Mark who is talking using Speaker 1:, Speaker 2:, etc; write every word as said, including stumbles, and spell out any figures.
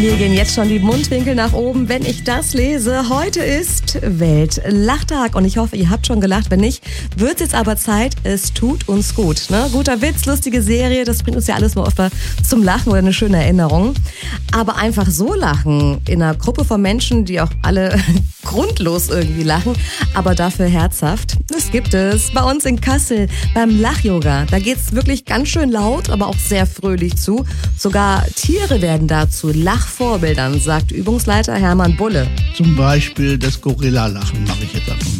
Speaker 1: Mir gehen jetzt schon die Mundwinkel nach oben, wenn ich das lese. Heute ist Weltlachtag und ich hoffe, ihr habt schon gelacht. Wenn nicht, wird es jetzt aber Zeit. Es tut uns gut. Ne? Guter Witz, lustige Serie, das bringt uns ja alles nur öfter zum Lachen oder eine schöne Erinnerung. Aber einfach so lachen in einer Gruppe von Menschen, die auch alle grundlos irgendwie lachen, aber dafür herzhaft, das gibt es bei uns in Kassel beim Lach-Yoga. Da geht es wirklich ganz schön laut, aber auch sehr fröhlich zu. Sogar Tiere werden dazu Lachvorbildern, sagt Übungsleiter Hermann Bulle.
Speaker 2: Zum Beispiel das Gorilla-Lachen mache ich jetzt einfach mal.